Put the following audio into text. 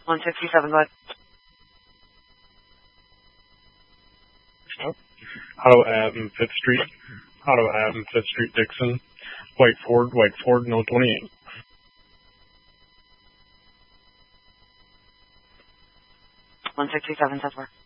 167, go ahead. Auto Ave, 5th Street. Auto Ave, 5th Street, Dixon. White Ford, no 28. 167, says where?